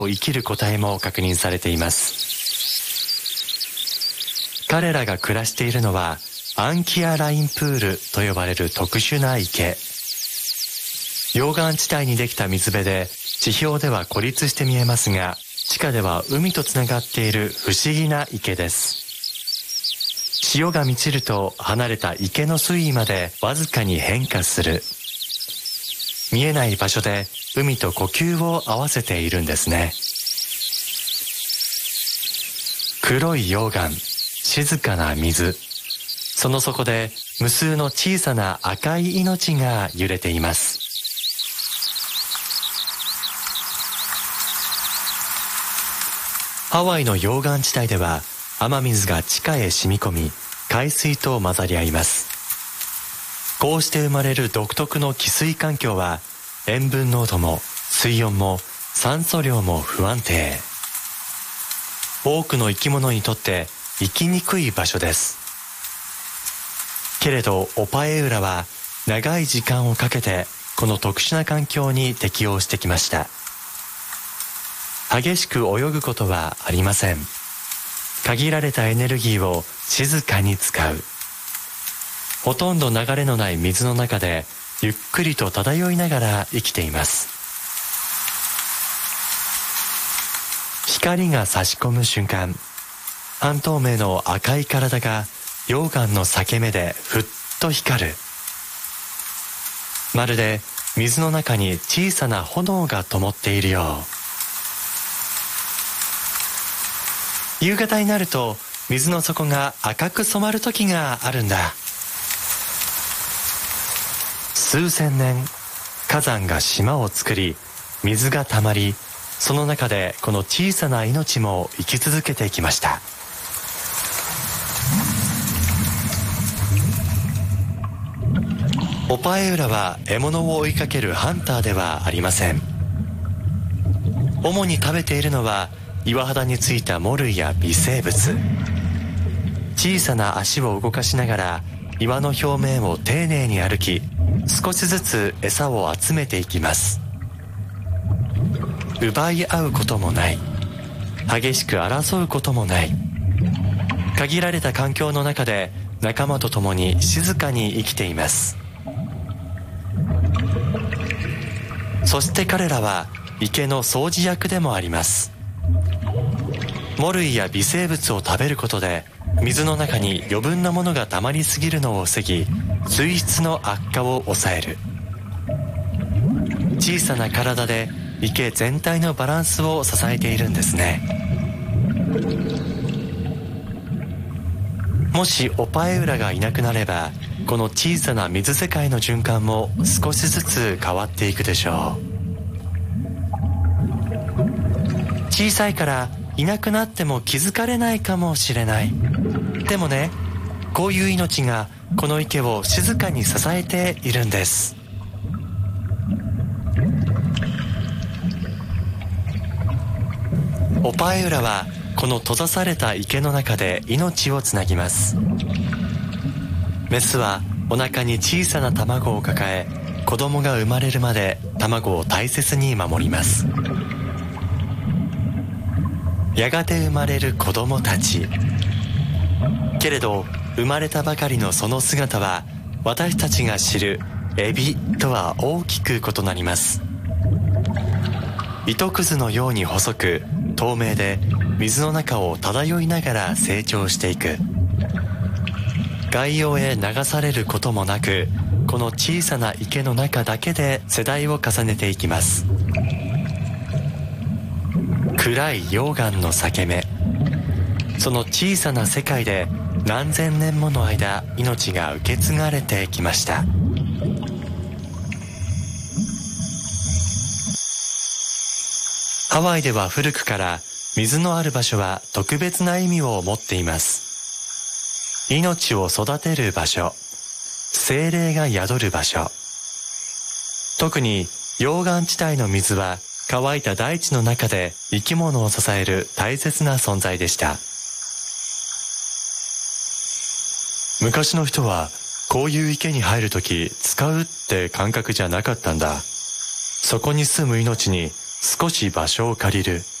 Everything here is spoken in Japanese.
生きる個体も確認されています。彼らが暮らしているのはアンキアラインプールと呼ばれる特殊な池。溶岩地帯にできた水辺で地表では孤立して見えますが、地下では海とつながっている不思議な池です。潮が満ちると離れた池の水位までわずかに変化する。見えない場所で海と呼吸を合わせているんですね。黒い溶岩、静かな水、その底で無数の小さな赤い命が揺れています。ハワイの溶岩地帯では雨水が地下へ染み込み、海水と混ざり合います。こうして生まれる独特の汽水環境は塩分濃度も水温も酸素量も不安定。多くの生き物にとって生きにくい場所です。けれどオパエウラは長い時間をかけてこの特殊な環境に適応してきました。激しく泳ぐことはありません。限られたエネルギーを静かに使う。ほとんど流れのない水の中でゆっくりと漂いながら生きています。光が差し込む瞬間、半透明の赤い体が溶岩の裂け目でふっと光る。まるで水の中に小さな炎が灯っているよう。夕方になると水の底が赤く染まる時があるんだ。数千年、火山が島を作り、水がたまり、その中でこの小さな命も生き続けてきました。オパエウラは獲物を追いかけるハンターではありません。主に食べているのは岩肌についた藻類や微生物。小さな足を動かしながら岩の表面を丁寧に歩き、少しずつ餌を集めていきます。奪い合うこともない。激しく争うこともない。限られた環境の中で仲間と共に静かに生きています。そして彼らは池の掃除役でもあります。藻類や微生物を食べることで水の中に余分なものが溜まりすぎるのを防ぎ、水質の悪化を抑える。小さな体で池全体のバランスを支えているんですね。もしオパエウラがいなくなれば、この小さな水世界の循環も少しずつ変わっていくでしょう。小さいからいなくなっても気づかれないかもしれない。でもね、こういう命がこの池を静かに支えているんです。オパエウラはこの閉ざされた池の中で命をつなぎます。メスはお腹に小さな卵を抱え、子供が生まれるまで卵を大切に守ります。やがて生まれる子供たち。けれど生まれたばかりのその姿は私たちが知るエビとは大きく異なります。糸くずのように細く透明で水の中を漂いながら成長していく。外洋へ流されることもなく、この小さな池の中だけで世代を重ねていきます。暗い溶岩の裂け目、その小さな世界で何千年もの間命が受け継がれてきました。ハワイでは古くから水のある場所は特別な意味を持っています。命を育てる場所、精霊が宿る場所。特に溶岩地帯の水は乾いた大地の中で生き物を支える大切な存在でした。昔の人はこういう池に入るとき使うって感覚じゃなかったんだ。そこに住む命に少し場所を借りる